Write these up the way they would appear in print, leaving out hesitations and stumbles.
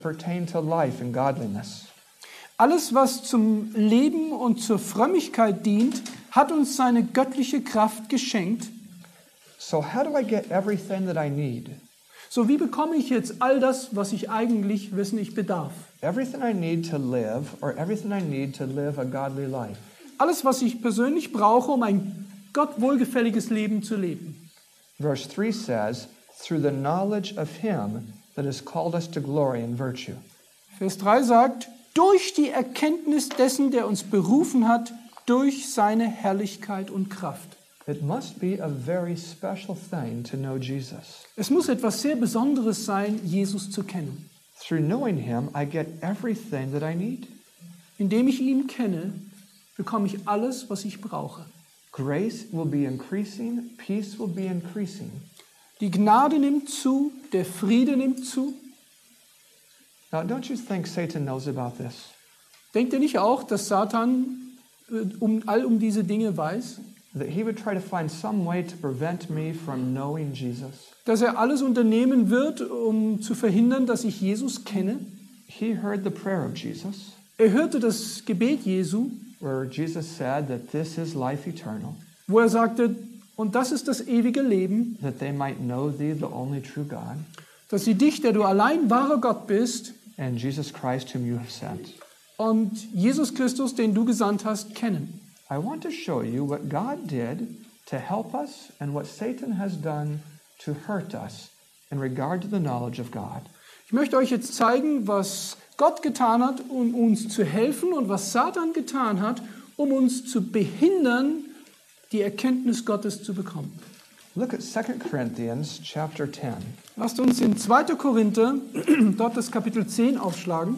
pertain to life and godliness. Alles, was zum Leben und zur Frömmigkeit dient, hat uns seine göttliche Kraft geschenkt. So how do I get everything that I need? So, wie bekomme ich jetzt all das, was ich eigentlich wissen ich bedarf? Everything I need to live, or everything I need to live a godly life. Alles, was ich persönlich brauche, um ein Gott wohlgefälliges Leben zu leben. Verse 3 says, through the knowledge of him that has called us to glory and virtue. Vers 3 sagt, durch die Erkenntnis dessen, der uns berufen hat, durch seine Herrlichkeit und Kraft. It must be a very special thing to know Jesus. Es muss etwas sehr Besonderes sein, Jesus zu kennen. Through knowing him, I get everything that I need. Indem ich ihn kenne, bekomme ich alles, was ich brauche. Grace will be increasing, peace will be increasing. Die Gnade nimmt zu, der Friede nimmt zu. Now, don't you think Satan knows about this? Denkt ihr nicht auch, dass Satan um diese Dinge weiß? That he would try to find some way to prevent me from knowing Jesus? Dass er alles unternehmen wird, um zu verhindern, dass ich Jesus kenne? He heard the prayer of Jesus, Er hörte das Gebet Jesu, where Jesus said that this is life eternal, wo er sagte, und das ist das ewige Leben, that they might know thee, the only true God, dass sie dich, der du allein wahrer Gott bist, and Jesus Christ whom you have sent. und Jesus Christus, den du gesandt hast, kennen. I want to show you what God did to help us and what Satan has done to hurt us in regard to the knowledge of God. Ich möchte euch jetzt zeigen, was Gott getan hat, um uns zu helfen und was Satan getan hat, um uns zu behindern, die Erkenntnis Gottes zu bekommen. Look at 2 Corinthians chapter 10. Lasst uns in 2. Korinther, dort das Kapitel 10 aufschlagen.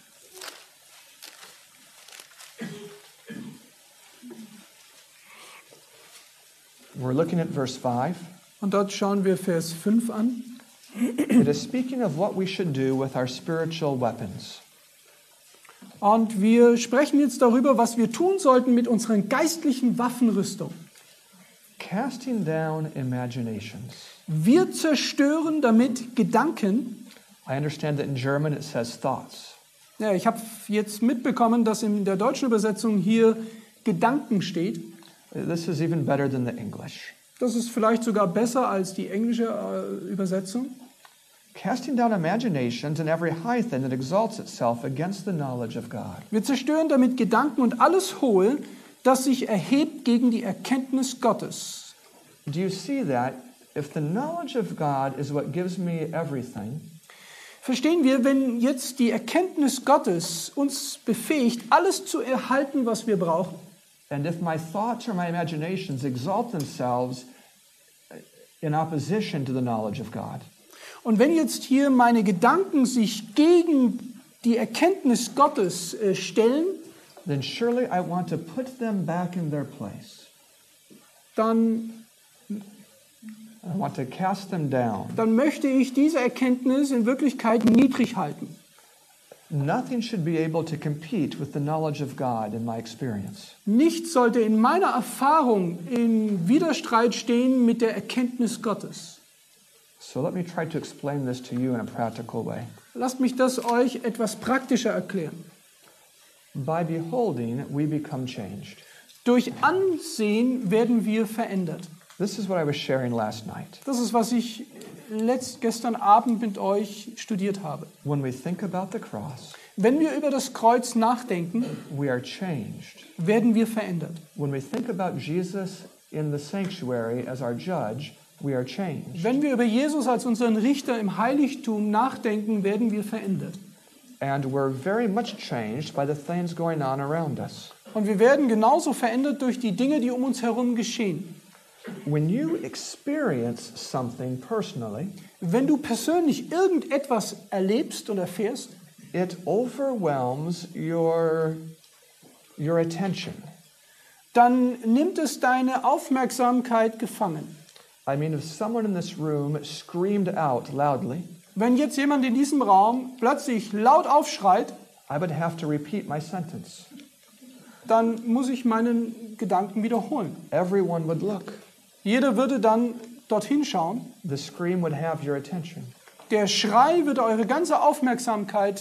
We're looking at verse 5. Und dort schauen wir Vers 5 an. It is speaking of what we should do with our spiritual weapons. Und wir sprechen jetzt darüber, was wir tun sollten mit unseren geistlichen Waffenrüstung. Casting down imaginations. Wir zerstören damit Gedanken. I understand that in German it says thoughts. Ja, ich habe jetzt mitbekommen, dass in der deutschen Übersetzung hier Gedanken steht. This is even better than the English. Das ist vielleicht sogar besser als die englische Übersetzung. Casting down imaginations and every high thing that exalts itself against the knowledge of God. Wir zerstören damit Gedanken und alles Hohe, das sich erhebt gegen die Erkenntnis Gottes. Do you see that? If the knowledge of God is what gives me everything, Verstehen wir, wenn jetzt die Erkenntnis Gottes uns befähigt, alles zu erhalten, was wir brauchen, and if my thoughts or my imaginations exalt themselves in opposition to the knowledge of God, und wenn jetzt hier meine Gedanken sich gegen die Erkenntnis Gottes stellen, then surely I want to put them back in their place. dann I want to cast them down. möchte ich diese Erkenntnis in Wirklichkeit niedrig halten. Nothing should be able to compete with the knowledge of God in my experience. Nichts sollte in meiner Erfahrung in Widerstreit stehen mit der Erkenntnis Gottes. So let me try to explain this to you in a practical way. Lasst mich das euch etwas praktischer erklären. By beholding, we become changed. Durch Ansehen werden wir verändert. This is what I was sharing last night. Das ist, was ich gestern Abend mit euch studiert habe. When we think about the cross, Wenn wir über das Kreuz nachdenken, we are changed. werden wir verändert. When we think about Jesus in the sanctuary as our judge, we are changed. Wenn wir über Jesus als unseren Richter im Heiligtum nachdenken, werden wir verändert. And we're very much changed by the things going on around us. Und wir werden genauso verändert durch die Dinge, die um uns herum geschehen. When you experience something personally, Wenn du persönlich irgendetwas erlebst und erfährst, it overwhelms your attention. dann nimmt es deine Aufmerksamkeit gefangen. I mean, if someone in this room screamed out loudly, Wenn jetzt jemand in diesem Raum plötzlich laut aufschreit, I would have to repeat my sentence. dann muss ich meinen Gedanken wiederholen. Everyone would look. Jeder würde dann dorthin schauen. The scream would have your attention. der Schrei wird eure ganze Aufmerksamkeit